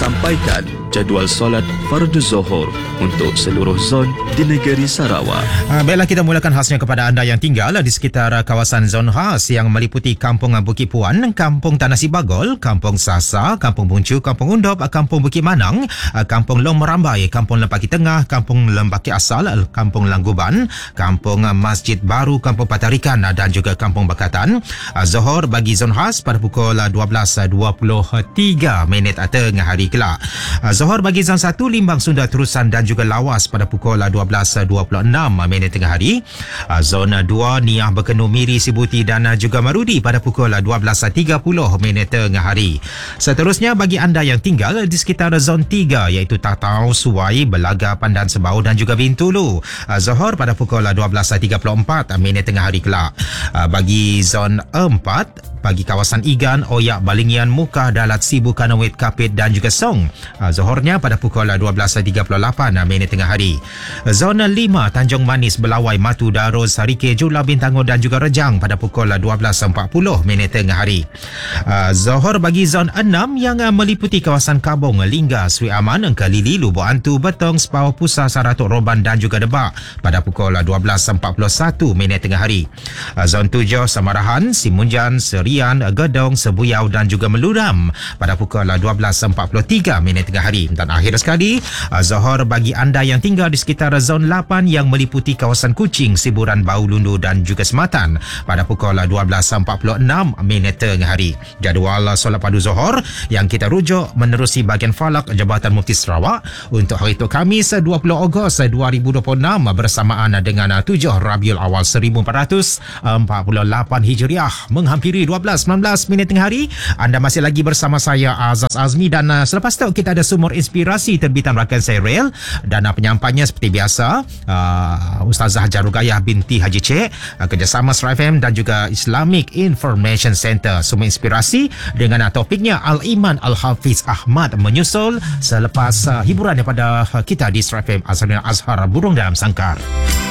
sampaikan jadual solat fardu Zohor untuk seluruh zon di negeri Sarawak. Baiklah, kita mulakan khasnya kepada anda yang tinggal di sekitar kawasan zon khas yang meliputi Kampung Bukit Puan, Kampung Tanah Sibagol, Kampung Sasa, Kampung Buncu, Kampung Undop, Kampung Bukit Manang, Kampung Long Merambai, Kampung Lempaki Tengah, Kampung Lempaki Asal, Kampung Langguban, Kampung Masjid Baru, Kampung Patarikan dan juga Kampung Bakatan. Zohor bagi zon khas pada pukul 12.23 tengah hari kelak. Zohor bagi zon 1 Limbang, Sunda, Terusan dan juga Lawas pada pukul 12.26 tengah hari. Zon 2 Niah, Berkenu, Miri, Sibuti dan juga Marudi pada pukul 12.30 tengah hari. Seterusnya bagi anda yang tinggal di sekitar zon 3 iaitu Tatau, Suai, Belaga, Pandan Sebau dan juga Bintulu. Zohor pada pukul 12.34 tengah hari kelak. Bagi zon 4 bagi kawasan Igan, Oyak, Balingian, Mukah, Dalat, Sibu, Kanawit, Kapit dan juga Song. Zohornya pada pukul 12.38 tengah hari. Zona 5 Tanjung Manis, Belawai, Matu, Darul, Sarike, Jula, Bintango dan juga Rejang pada pukul 12.40 tengah hari. Zohor bagi zon 6 yang meliputi kawasan Kabong, Lingga, Sri Aman, Kelili, Lubuk Antu, Betong, Sepau, Pusa, Saratuk, Roban dan juga Debak pada pukul 12.41 tengah hari. Zon 7 Samarahan, Simunjan, Serian, Gedong, Sebuyau dan juga Meluram pada pukul 12.43 tengah hari. Dan akhir sekali, Zohor bagi anda yang tinggal di sekitar zon 8 yang meliputi kawasan Kuching, Siburan, Bau Lundu dan juga Sematan pada pukul 12.46 tengah hari. Jadual solat padu Zohor yang kita rujuk menerusi bahagian falak Jabatan Mufti Sarawak untuk hari itu Khamis 20 Ogos 2026 bersamaan dengan 7 Rabiul Awal 1448 Hijriah menghampiri 12.19 tengah hari. Anda masih lagi bersama saya Azaz Azmi dan selepas itu kita ada sumber inspirasi terbitan rakan saya Rail dan penyampainya seperti biasa Ustazah Jarugayah binti Haji Cik, kerjasama Star FM dan juga Islamic Information Center. Sumber inspirasi dengan topiknya Al-Iman Al-Hafiz Ahmad menyusul selepas hiburan daripada kita di Star FM Azhar Burung dalam Sangkar.